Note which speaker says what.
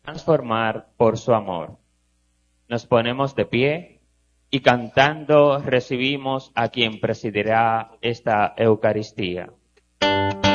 Speaker 1: transformar por su amor. Nos ponemos de pie y cantando recibimos a quien presidirá esta Eucaristía.